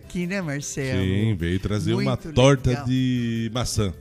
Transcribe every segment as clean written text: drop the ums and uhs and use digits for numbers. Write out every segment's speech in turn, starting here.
aqui, né, Marcelo? Sim, veio trazer Muito uma torta legal. de maçã.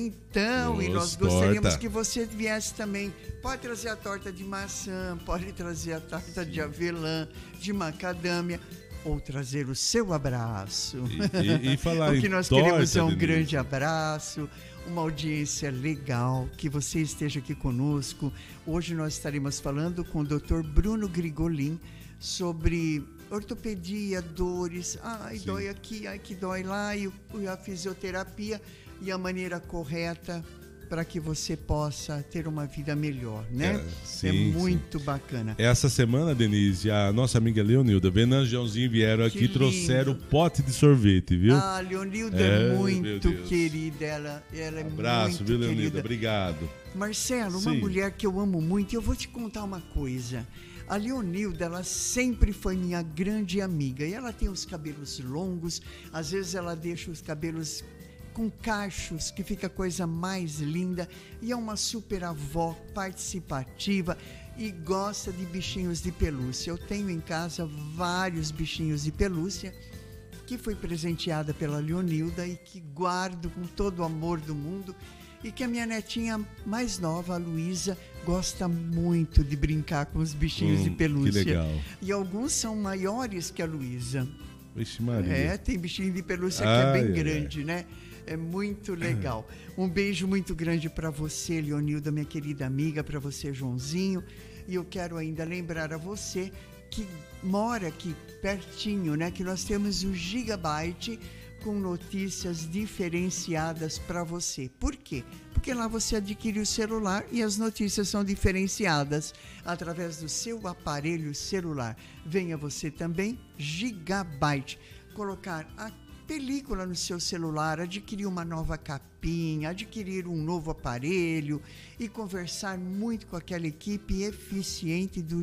Então, e nós Nossa, gostaríamos torta. que você viesse também. Pode trazer a torta de maçã, pode trazer a torta de avelã, de macadâmia, ou trazer o seu abraço. E falar O que em nós torta, queremos é um Denise. grande abraço, uma audiência legal, que você esteja aqui conosco. Hoje nós estaremos falando com o Dr. Bruno Grigolin sobre ortopedia, dores, ai, Sim. dói aqui, ai, que dói lá, e a fisioterapia e a maneira correta para que você possa ter uma vida melhor, né? Sim, é muito bacana. Essa semana, Denise, a nossa amiga Leonilda, Benan e Joãozinho vieram aqui e trouxeram pote de sorvete, viu? Ah, Leonilda É, é meu muito Deus. querida, ela é Abraço, muito viu, Leonilda? querida. Obrigado. Marcelo, uma Sim. mulher que eu amo muito, e eu vou te contar uma coisa. A Leonilda, ela sempre foi minha grande amiga, e ela tem os cabelos longos, às vezes ela deixa os cabelos com cachos, que fica a coisa mais linda, e é uma super avó participativa e gosta de bichinhos de pelúcia. Eu tenho em casa vários bichinhos de pelúcia que fui presenteada pela Leonilda e que guardo com todo o amor do mundo, e que a minha netinha mais nova, a Luísa, gosta muito de brincar com os bichinhos de pelúcia. Que legal. E alguns são maiores que a Luísa. Vixe Maria. É, tem bichinho de pelúcia que Ai, é bem ai, grande, né? É muito legal. Um beijo muito grande para você, Leonilda, minha querida amiga, para você, Joãozinho. E eu quero ainda lembrar a você que mora aqui pertinho, né? Que nós temos o Gigabyte com notícias diferenciadas para você. Por quê? Porque lá você adquire o celular e as notícias são diferenciadas através do seu aparelho celular. Venha você também, Gigabyte, colocar a película no seu celular, adquirir uma nova capinha, adquirir um novo aparelho e conversar muito com aquela equipe eficiente do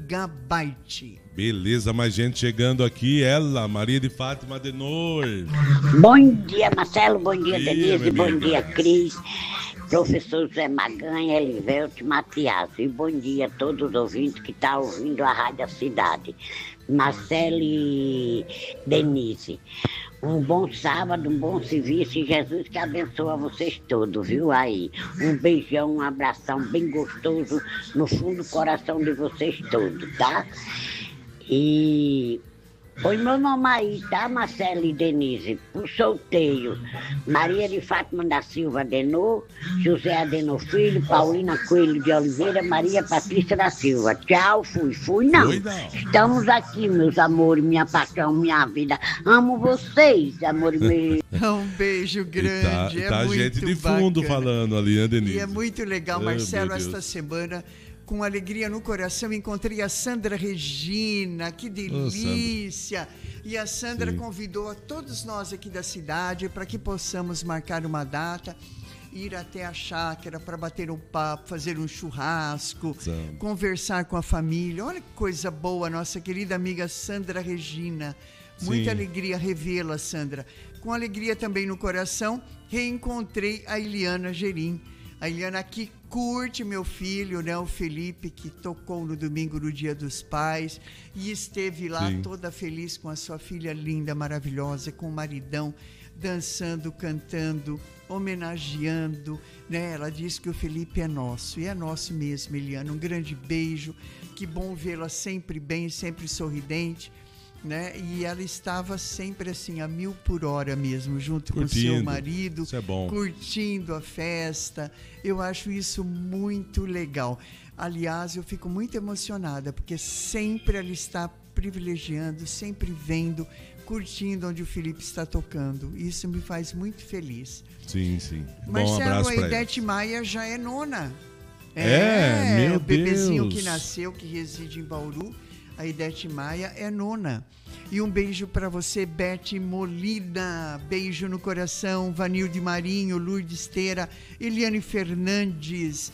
Gigabyte. Beleza, mais gente chegando aqui. Ela, Maria de Fátima Adenor. Bom dia, Marcelo. Bom dia, Bom dia, Denise. minha Bom amiga. dia, Cris. Professor José Maganha, Elivelto Matias. E bom dia a todos os ouvintes que estão ouvindo a Rádio Cidade. Marcelo e Denise. Um bom sábado, um bom serviço e Jesus que abençoe vocês todos, viu aí? Um beijão, um abração bem gostoso no fundo do coração de vocês todos, tá? E põe meu nome aí, tá, Marcelo e Denise? Por sorteio. Maria de Fátima da Silva Adenor, José Adenor Filho, Paulina Coelho de Oliveira, Maria Patrícia da Silva. Tchau, fui não. Fui não. Estamos aqui, meus amores, minha paixão, minha vida. Amo vocês, amor meu. Um beijo grande, E tá é muito gente de fundo bacana. falando ali, né, Denise? E é muito legal, Oh, Marcelo, meu Deus. esta semana, com alegria no coração, encontrei a Sandra Regina, que delícia! E a Sandra Sim. convidou a todos nós aqui da cidade para que possamos marcar uma data, ir até a chácara para bater um papo, fazer um churrasco, Sim. conversar com a família. Olha que coisa boa, nossa querida amiga Sandra Regina. Muita Sim. alegria revê-la, Sandra. Com alegria também no coração, reencontrei a Eliana Gerim. A Eliana que curte meu filho, né, o Felipe, que tocou no domingo no Dia dos Pais e esteve lá Sim. toda feliz com a sua filha linda, maravilhosa, com o maridão, dançando, cantando, homenageando, né? Ela disse que o Felipe é nosso, e é nosso mesmo, Eliana. Um grande beijo, que bom vê-la sempre bem, sempre sorridente, né? E ela estava sempre assim, a 1000 por hora mesmo, junto com o seu Curtindo. marido, Isso é bom. curtindo a festa. Eu acho isso muito legal. Aliás, eu fico muito emocionada, porque sempre ela está privilegiando, sempre vendo, curtindo onde o Felipe está tocando. Isso me faz muito feliz. Sim, sim. Bom Marcelo, abraço a pra Idete Maia já é nona. É, meu o bebezinho Deus. que nasceu, que reside em Bauru, a Idete Maia é nona. E um beijo para você, Bete Molina. Beijo no coração, Vanilde Marinho, Lourdes Esteira, Eliane Fernandes.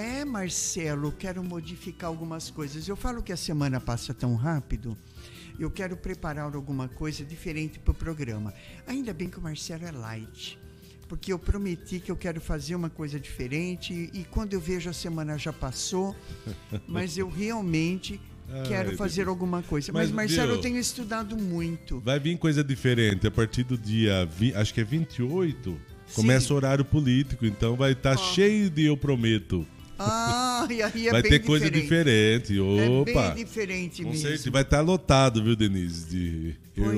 Marcelo, quero modificar algumas coisas. Eu falo que a semana passa tão rápido. Eu quero preparar alguma coisa diferente para o programa. Ainda bem que o Marcelo é light, porque eu prometi que eu quero fazer uma coisa diferente e quando eu vejo a semana já passou, mas eu realmente quero fazer alguma coisa. Mas Marcelo, eu tenho estudado muito. Vai vir coisa diferente a partir do dia, acho que é 28, começa o horário político, então vai estar cheio de Eu Prometo. E aí vai ter coisa diferente. Opa! É bem diferente mesmo. Não sei, vai estar lotado, viu, Denise?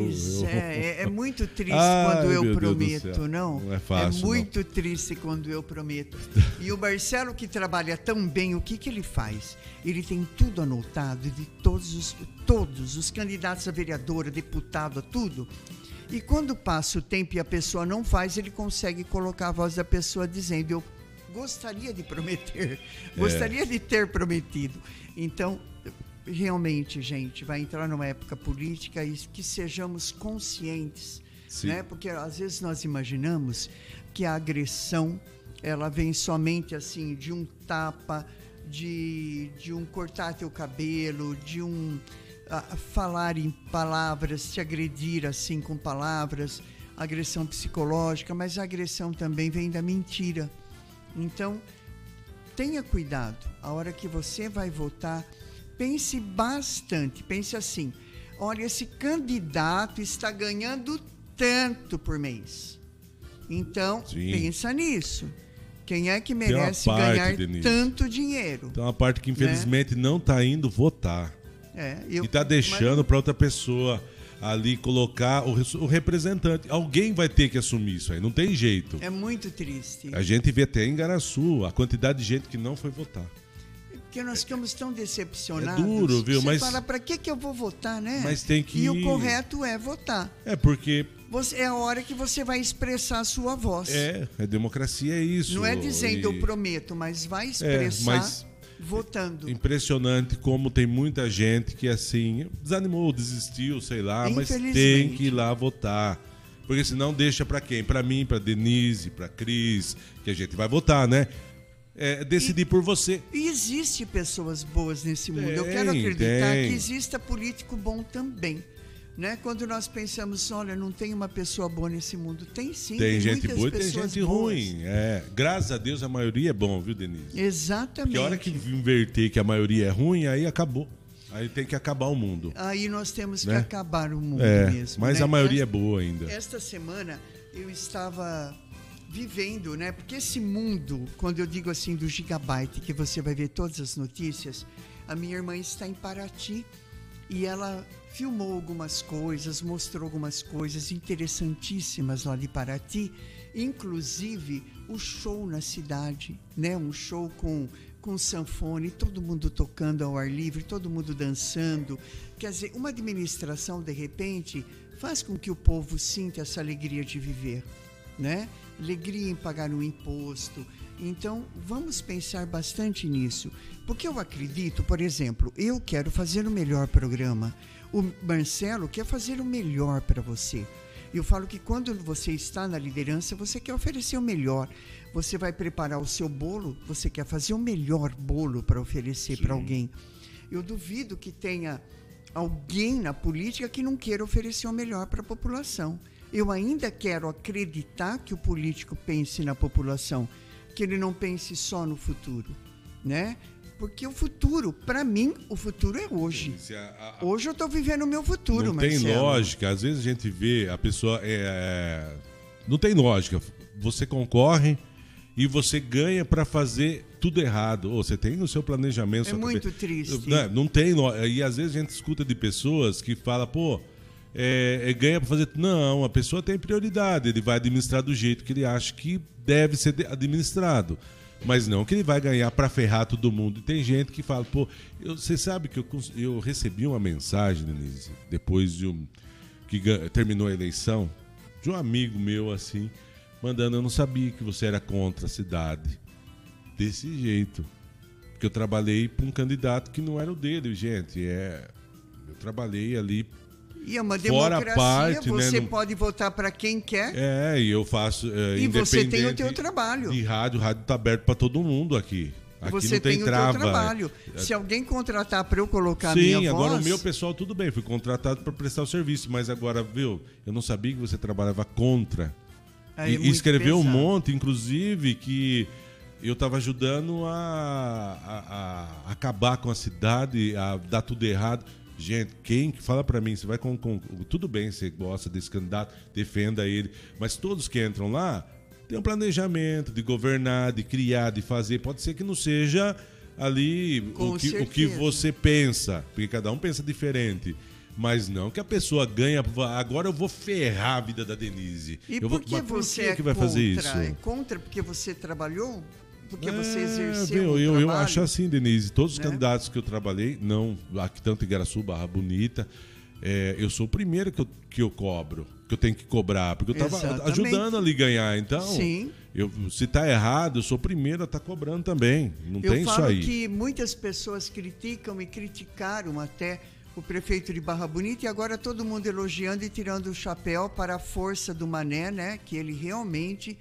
É muito triste quando eu prometo, não? Não é fácil. É muito triste quando eu prometo. E o Marcelo, que trabalha tão bem, o que ele faz? Ele tem tudo anotado, de todos os candidatos a vereadora, deputado, tudo. E quando passa o tempo e a pessoa não faz, ele consegue colocar a voz da pessoa dizendo: eu gostaria de prometer, gostaria de ter prometido. Então, realmente, gente, vai entrar numa época política e que sejamos conscientes, né? Porque às vezes nós imaginamos que a agressão, ela vem somente assim, de um tapa, de um cortar teu cabelo, de um falar em palavras, te agredir assim com palavras, agressão psicológica, mas a agressão também vem da mentira. Então, tenha cuidado. A hora que você vai votar, pense bastante. Pense assim: olha, esse candidato está ganhando tanto por mês. Então, pensa nisso. Quem é que merece ganhar tanto dinheiro? Tem uma parte que, infelizmente, não está indo votar. E está deixando para outra pessoa ali colocar o representante. Alguém vai ter que assumir isso aí, não tem jeito. É muito triste. A gente vê até em Garaçu a quantidade de gente que não foi votar. Porque nós ficamos tão decepcionados. É duro, viu? Você fala, para que eu vou votar, né? Mas tem que... E o correto é votar. Porque... é a hora que você vai expressar a sua voz. A democracia é isso. Não é dizendo eu prometo, mas vai expressar... votando. Impressionante como tem muita gente que assim desanimou, desistiu, sei lá, mas tem que ir lá votar. Porque senão deixa para quem? Para mim, para Denise, para Cris, que a gente vai votar, né? Decidir por você. E existe pessoas boas nesse mundo. Eu quero acreditar que exista político bom também. Né? Quando nós pensamos, olha, não tem uma pessoa boa nesse mundo. Tem sim. Tem gente boa e tem gente ruim. Graças a Deus a maioria é bom, viu, Denise? Exatamente. Porque a hora que inverter que a maioria é ruim, aí acabou. Aí tem que acabar o mundo. Aí nós temos que acabar o mundo mesmo. Mas a maioria é boa ainda. Esta semana eu estava vivendo, né? Porque esse mundo, quando eu digo assim do gigabyte, que você vai ver todas as notícias, a minha irmã está em Paraty e ela filmou algumas coisas, mostrou algumas coisas interessantíssimas lá de Paraty, inclusive o show na cidade, né? Um show com sanfone, todo mundo tocando ao ar livre, todo mundo dançando. Quer dizer, uma administração, de repente, faz com que o povo sinta essa alegria de viver, né? Alegria em pagar um imposto. Então, vamos pensar bastante nisso. Porque eu acredito, por exemplo, eu quero fazer o melhor programa. O Marcelo quer fazer o melhor para você. Eu falo que quando você está na liderança, você quer oferecer o melhor. Você vai preparar o seu bolo, você quer fazer o melhor bolo para oferecer para alguém. Eu duvido que tenha alguém na política que não queira oferecer o melhor para a população. Eu ainda quero acreditar que o político pense na população, que ele não pense só no futuro, né? Porque o futuro, para mim, o futuro é hoje. Hoje eu estou vivendo o meu futuro, não Marcelo. Não tem lógica. Às vezes a gente vê a pessoa... Não tem lógica. Você concorre e você ganha para fazer tudo errado. Ou você tem no seu planejamento... É muito triste. Não tem lógica. E às vezes a gente escuta de pessoas que falam, ganha para fazer... Não, a pessoa tem prioridade. Ele vai administrar do jeito que ele acha que deve ser administrado. Mas não que ele vai ganhar para ferrar todo mundo. E tem gente que fala, você sabe que eu recebi uma mensagem, Denise, depois que terminou a eleição, de um amigo meu, assim, mandando, eu não sabia que você era contra a cidade. Desse jeito. Porque eu trabalhei para um candidato que não era o dele, gente. Eu trabalhei ali. E é uma fora democracia, parte, você né, pode votar para quem quer. E eu faço e você tem o teu trabalho. De rádio, o rádio está aberto para todo mundo aqui. Aqui você não tem trava. O teu trabalho. Se alguém contratar para eu colocar a minha voz... Sim, agora o meu pessoal tudo bem, fui contratado para prestar o serviço, mas agora, viu, eu não sabia que você trabalhava contra. E escreveu pesado. Um monte, inclusive, que eu estava ajudando a acabar com a cidade, a dar tudo errado. Gente, quem fala para mim, você vai com... Tudo bem, você gosta desse candidato, defenda ele, mas todos que entram lá tem um planejamento de governar, de criar, de fazer. Pode ser que não seja ali o que você pensa, porque cada um pensa diferente. Mas não que a pessoa ganha, agora eu vou ferrar a vida da Denise. E por que você que vai fazer isso? É contra porque você trabalhou? Porque você exerceu eu acho assim, Denise, todos os candidatos que eu trabalhei, não, aqui tanto em Igaraçu, Barra Bonita, eu sou o primeiro que eu cobro, que eu tenho que cobrar, porque eu estava ajudando ali a ganhar, então, sim. Se está errado, eu sou o primeiro a estar cobrando também, não tem isso aí. Eu falo que muitas pessoas criticam e criticaram até o prefeito de Barra Bonita, e agora todo mundo elogiando e tirando o chapéu para a força do Mané, né, que ele realmente...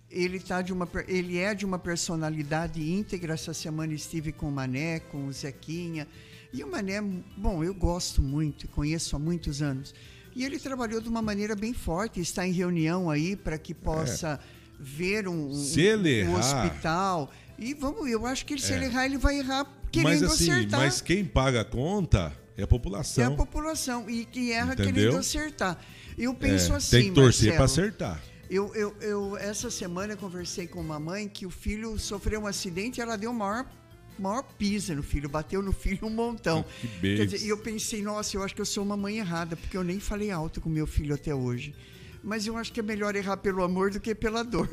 Ele é de uma personalidade íntegra. Essa semana estive com o Mané, com o Zequinha. E o Mané, bom, eu gosto muito, conheço há muitos anos. E ele trabalhou de uma maneira bem forte, está em reunião aí para que possa ver um hospital. E eu acho que se ele errar, ele vai errar querendo acertar. Mas quem paga a conta é a população. É a população, e que erra querendo acertar. Eu penso assim, tem que torcer para acertar. Eu essa semana conversei com uma mãe que o filho sofreu um acidente e ela deu maior pisa no filho, bateu no filho um montão. Que beijo. Quer dizer, e eu pensei, nossa, eu acho que eu sou uma mãe errada, porque eu nem falei alto com meu filho até hoje. Mas eu acho que é melhor errar pelo amor do que pela dor.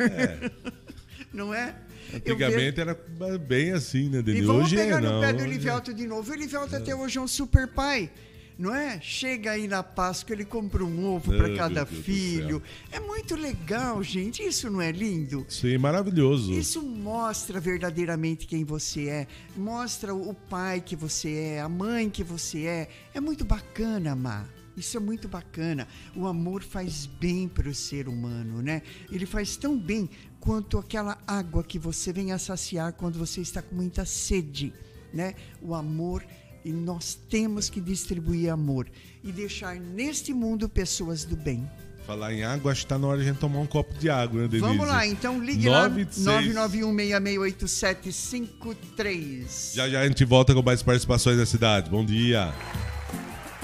Não é? Antigamente era bem assim, né, Denise? E vamos hoje pegar não. No pé do Elivelto de novo. O Elivelto até hoje é um super pai. Não é? Chega aí na Páscoa, ele compra um ovo para cada filho. É muito legal, gente. Isso não é lindo? Sim, maravilhoso. Isso mostra verdadeiramente quem você é. Mostra o pai que você é, a mãe que você é. É muito bacana, Má. Isso é muito bacana. O amor faz bem para o ser humano, né? Ele faz tão bem quanto aquela água que você vem a saciar quando você está com muita sede, né? O amor... E nós temos que distribuir amor e deixar neste mundo pessoas do bem. Falar em água, acho que está na hora de a gente tomar um copo de água, né, Denise? Vamos lá, então ligue lá, 991668753. Já a gente volta com mais participações da cidade. Bom dia.